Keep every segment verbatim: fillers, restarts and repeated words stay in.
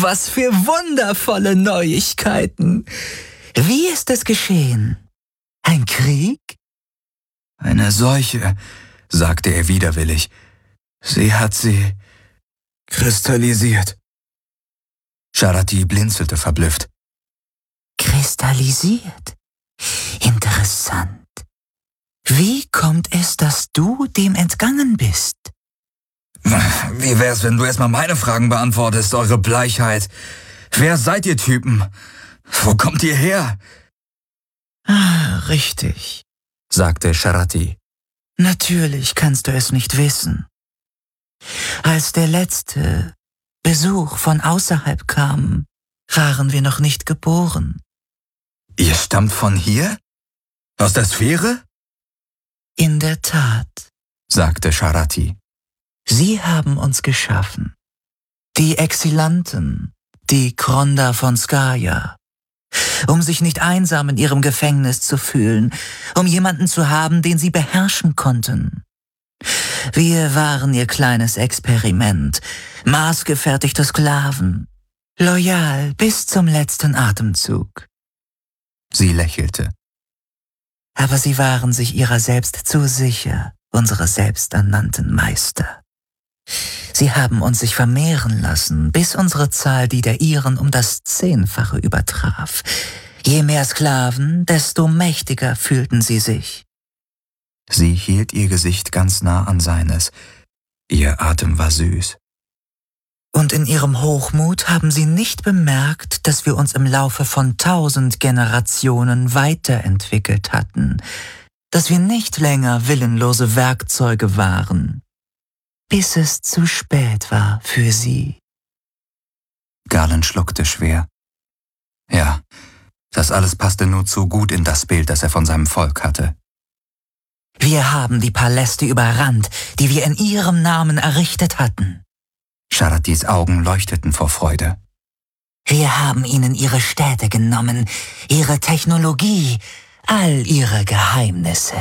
Was für wundervolle Neuigkeiten! Wie ist es geschehen? Ein Krieg? Eine Seuche, sagte er widerwillig. Sie hat sie kristallisiert. Charati blinzelte verblüfft. Kristallisiert? Interessant. Wie kommt es, dass du dem entgangen bist? Wie wär's, wenn du erstmal meine Fragen beantwortest, eure Bleichheit? Wer seid ihr Typen? Wo kommt ihr her? Ah, richtig, sagte Charati. Natürlich kannst du es nicht wissen. Als der letzte Besuch von außerhalb kam, waren wir noch nicht geboren. Ihr stammt von hier? Aus der Sphäre? In der Tat, sagte Charati. Sie haben uns geschaffen. Die Exilanten, die Kronda von Skaya. Um sich nicht einsam in ihrem Gefängnis zu fühlen, um jemanden zu haben, den sie beherrschen konnten. Wir waren ihr kleines Experiment, maßgefertigte Sklaven, loyal bis zum letzten Atemzug. Sie lächelte. Aber sie waren sich ihrer selbst zu sicher, unsere selbsternannten Meister. Sie haben uns sich vermehren lassen, bis unsere Zahl die der ihren um das Zehnfache übertraf. Je mehr Sklaven, desto mächtiger fühlten sie sich. Sie hielt ihr Gesicht ganz nah an seines. Ihr Atem war süß. Und in ihrem Hochmut haben sie nicht bemerkt, dass wir uns im Laufe von tausend Generationen weiterentwickelt hatten, dass wir nicht länger willenlose Werkzeuge waren, bis es zu spät war für sie. Galen schluckte schwer. Ja, das alles passte nur zu gut in das Bild, das er von seinem Volk hatte. Wir haben die Paläste überrannt, die wir in ihrem Namen errichtet hatten. Charatis Augen leuchteten vor Freude. Wir haben ihnen ihre Städte genommen, ihre Technologie, all ihre Geheimnisse.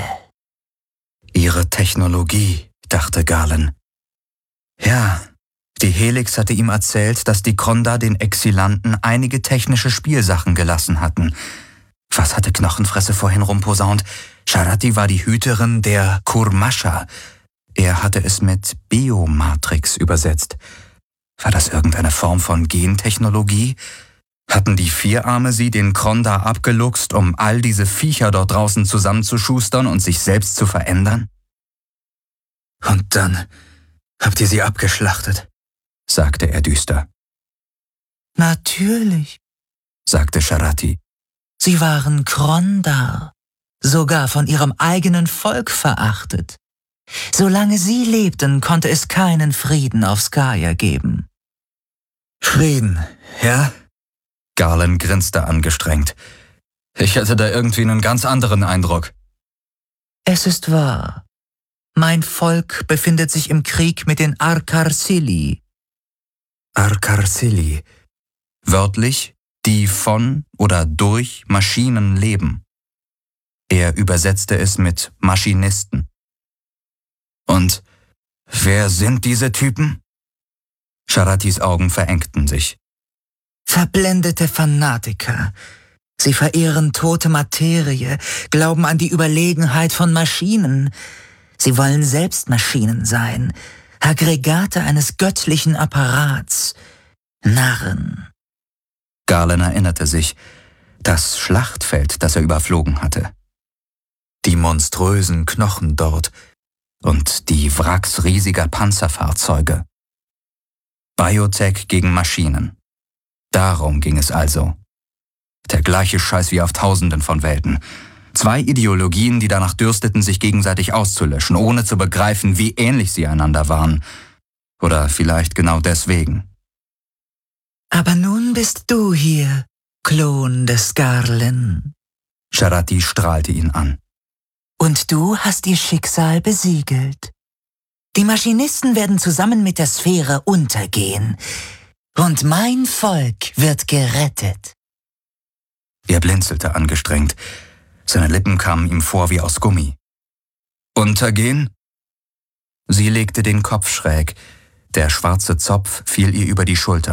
Ihre Technologie, dachte Galen. Ja, die Helix hatte ihm erzählt, dass die Kronda den Exilanten einige technische Spielsachen gelassen hatten. Was hatte Knochenfresse vorhin rumposaunt? Charati war die Hüterin der Kurmascha. Er hatte es mit Biomatrix übersetzt. War das irgendeine Form von Gentechnologie? Hatten die Vierarme sie den Kronda abgeluchst, um all diese Viecher dort draußen zusammenzuschustern und sich selbst zu verändern? Und dann habt ihr sie abgeschlachtet, sagte er düster. Natürlich, sagte Charati. Sie waren Krondar, sogar von ihrem eigenen Volk verachtet. Solange sie lebten, konnte es keinen Frieden auf Skaya geben. Frieden, ja? Galen grinste angestrengt. Ich hatte da irgendwie einen ganz anderen Eindruck. Es ist wahr. Mein Volk befindet sich im Krieg mit den Arkarsili. Arkarsili. Wörtlich, die von oder durch Maschinen leben. Er übersetzte es mit Maschinisten. Und wer sind diese Typen? Charatis Augen verengten sich. Verblendete Fanatiker. Sie verehren tote Materie, glauben an die Überlegenheit von Maschinen. Sie wollen selbst Maschinen sein, Aggregate eines göttlichen Apparats, Narren. Galen erinnerte sich, das Schlachtfeld, das er überflogen hatte. Die monströsen Knochen dort und die Wracks riesiger Panzerfahrzeuge. Biotech gegen Maschinen. Darum ging es also. Der gleiche Scheiß wie auf Tausenden von Welten. Zwei Ideologien, die danach dürsteten, sich gegenseitig auszulöschen, ohne zu begreifen, wie ähnlich sie einander waren. Oder vielleicht genau deswegen. Aber nun bist du hier, Klon des Garlen. Charati strahlte ihn an. Und du hast ihr Schicksal besiegelt. Die Maschinisten werden zusammen mit der Sphäre untergehen. Und mein Volk wird gerettet. Er blinzelte angestrengt. Seine Lippen kamen ihm vor wie aus Gummi. Untergehen? Sie legte den Kopf schräg. Der schwarze Zopf fiel ihr über die Schulter.